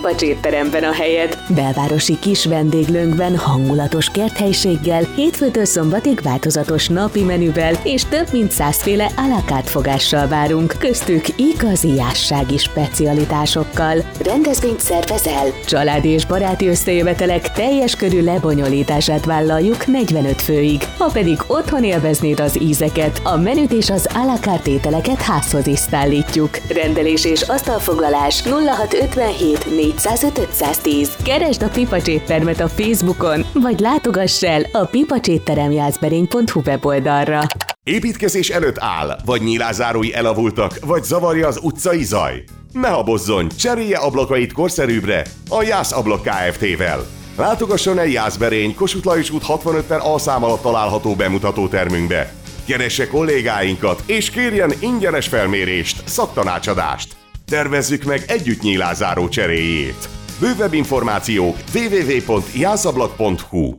Pipacs étteremben a helyed. Belvárosi kis vendéglőnkben hangulatos kerthelyiséggel, hétfőtől szombatig változatos napi menüvel és több mint 100 féle à la carte fogással várunk, köztük igazi jássági specialitásokkal. Rendezvényt szervezel? Családi és baráti összejövetelek teljes körű lebonyolítását vállaljuk 45 főig. Ha pedig otthon élveznéd az ízeket, a menüt és az à la carte ételeket házhoz is szállítjuk. Rendelés és asztalfoglalás 0657 405 510. Keresd a Pipacs éttermet a Facebookon, vagy látogass el a pipacsétteremjászberény.hu weboldalra. Építkezés előtt áll, vagy nyílászárói elavultak, vagy zavarja az utcai zaj? Ne habozzon, cserélje ablakait korszerűbbre a Jász Ablak Kft-vel. Látogasson el Jászberény, Kossuth Lajos út 65-en alszám alatt található bemutatótermünkbe. Keresse kollégáinkat, és kérjen ingyenes felmérést, szaktanácsadást. Tervezzük meg együtt nyílászáró cseréjét. Bővebb információk www.jászablak.hu.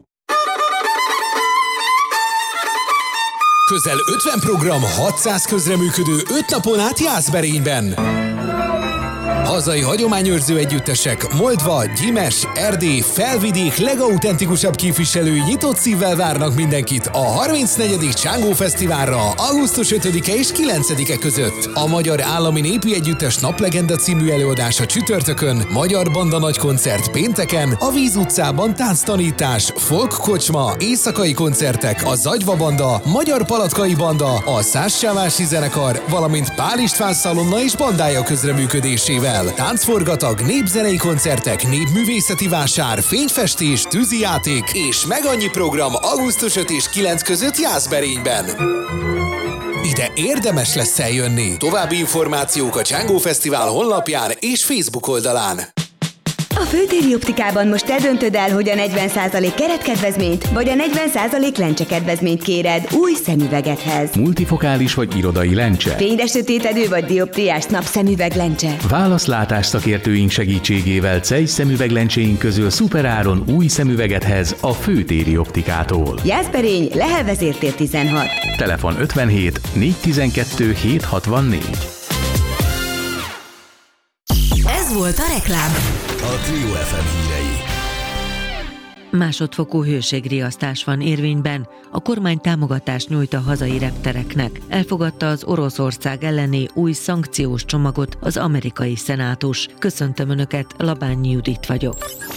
Közel 50 program, 600 közreműködő 5 napon át Jászberényben. Hazai hagyományőrző együttesek Moldva, Gyimes, Erdély, Felvidék legautentikusabb képviselői nyitott szívvel várnak mindenkit a 34. Csángó Fesztiválra augusztus 5-e és 9-e között. A Magyar Állami Népi Együttes Naplegenda című előadása csütörtökön, Magyar Banda nagykoncert pénteken, a Víz utcában tánctanítás, folk kocsma, éjszakai koncertek, a Zagyva Banda, Magyar Palatkai Banda, a Szássávvási Zenekar, valamint Pál István szalonna és bandája közreműködésével. Táncforgatag, népzenei koncertek, népművészeti vásár, fényfestés, tűzijáték és meg annyi program augusztus 5 és 9 között Jászberényben. Ide érdemes lesz eljönni. További információk a Csángó Fesztivál honlapján és Facebook oldalán. A Főtéri Optikában most te döntöd el, hogy a 40% keretkedvezményt vagy a 40% lencsekedvezményt kéred új szemüvegedhez. Multifokális vagy irodai lencse. Fényre sötétedő vagy dioptriás napszemüveg lencse. Válasz látásszakértőink segítségével Zeiss szemüveglencséink közül szuperáron új szemüvegedhez a Főtéri Optikától. Jászberény, Lehel vezértér 16. Telefon 57 412 764. Ez volt a reklám. A Trio FM hírei. Másodfokú hőségriasztás van érvényben. A kormány támogatást nyújt a hazai reptereknek. Elfogadta az Oroszország elleni új szankciós csomagot az amerikai szenátus. Köszöntöm Önöket, Labányi Judit vagyok.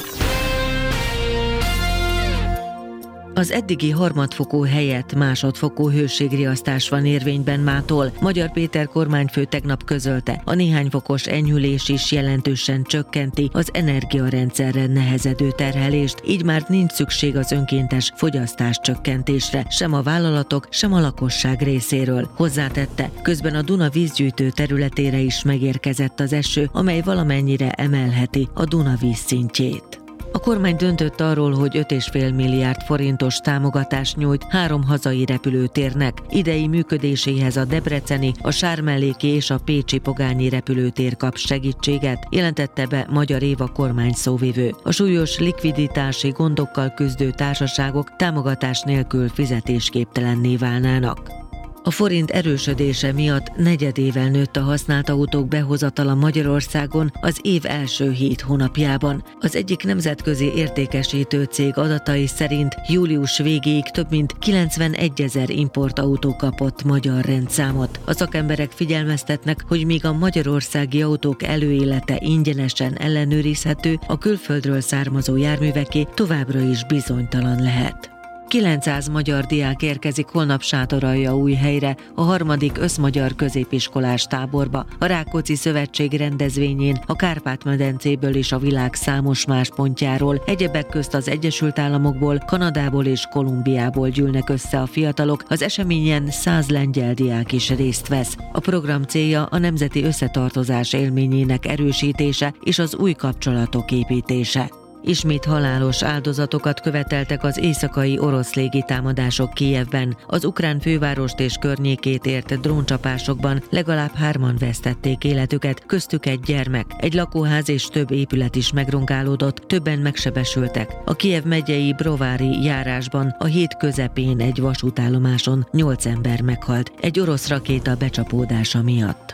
Az eddigi harmadfokú helyett másodfokú hőségriasztás van érvényben mától. Magyar Péter kormányfő tegnap közölte, a néhány fokos enyhülés is jelentősen csökkenti az energiarendszerre nehezedő terhelést, így már nincs szükség az önkéntes fogyasztás csökkentésre, sem a vállalatok, sem a lakosság részéről. Hozzátette, közben a Duna vízgyűjtő területére is megérkezett az eső, amely valamennyire emelheti a Duna vízszintjét. A kormány döntött arról, hogy 5,5 milliárd forintos támogatást nyújt 3 hazai repülőtérnek. Idei működéséhez a debreceni, a sármelléki és a pécsi Pogányi repülőtér kap segítséget, jelentette be Magyar Éva kormányszóvivő. A súlyos likviditási gondokkal küzdő társaságok támogatás nélkül fizetésképtelenné válnának. A forint erősödése miatt negyedével nőtt a használt autók behozatala Magyarországon az év első 7 hónapjában. Az egyik nemzetközi értékesítő cég adatai szerint július végéig több mint 91 000 importautó kapott magyar rendszámot. A szakemberek figyelmeztetnek, hogy míg a magyarországi autók előélete ingyenesen ellenőrizhető, a külföldről származó járműveké továbbra is bizonytalan lehet. 900 magyar diák érkezik holnap Sátoraljaújhelyre, a 3. összmagyar középiskolás táborba. A Rákóczi Szövetség rendezvényén a Kárpát-medencéből és a világ számos más pontjáról, egyebek közt az Egyesült Államokból, Kanadából és Kolumbiából gyűlnek össze a fiatalok. Az eseményen 100 lengyel diák is részt vesz. A program célja a nemzeti összetartozás élményének erősítése és az új kapcsolatok építése. Ismét halálos áldozatokat követeltek az éjszakai orosz légitámadások Kijevben. Az ukrán fővárost és környékét ért dróncsapásokban legalább 3-an vesztették életüket, köztük egy gyermek. Egy lakóház és több épület is megrongálódott, többen megsebesültek. A Kijev megyei Brovári járásban a hét közepén egy vasútállomáson 8 ember meghalt egy orosz rakéta becsapódása miatt.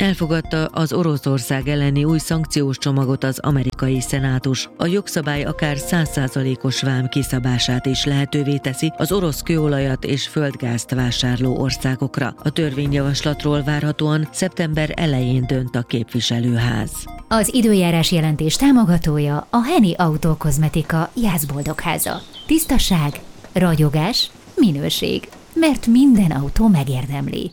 Elfogadta az Oroszország elleni új szankciós csomagot az amerikai szenátus. A jogszabály akár 100%-os vám kiszabását is lehetővé teszi az orosz kőolajat és földgázt vásárló országokra. A törvényjavaslatról várhatóan szeptember elején dönt a képviselőház. Az időjárás jelentés támogatója a Henny Autokozmetika Jászboldogháza. Tisztaság, ragyogás, minőség, mert minden autó megérdemli.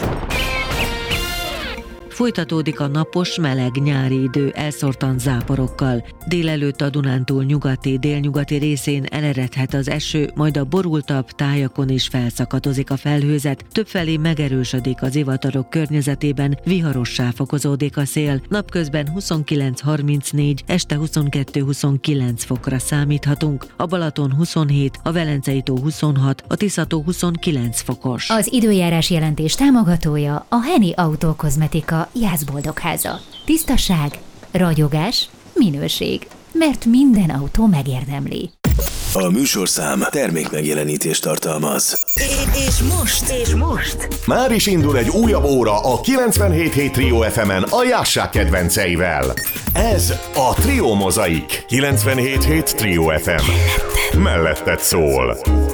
Folytatódik a napos, meleg nyári idő elszórtan záporokkal. Délelőtt a Dunántúl nyugati, délnyugati részén eleredhet az eső, majd a borultabb tájakon is felszakadozik a felhőzet, többfelé megerősödik az ivatarok környezetében, viharossá fokozódik a szél. Napközben 29-34, este 22-29 fokra számíthatunk, a Balaton 27, a Velencei-tó 26, a Tisza-tó 29 fokos. Az időjárás jelentés támogatója a Henny Autokozmetika Jászboldogháza. Tisztaság, ragyogás, minőség, mert minden autó megérdemli. A műsorszám termékmegjelenítést tartalmaz. És most? Már is indul egy újabb óra a 97.7 Trio FM-en a Jásság kedvenceivel. Ez a Trio Mozaik. 97.7 Trio FM. Melletted szól.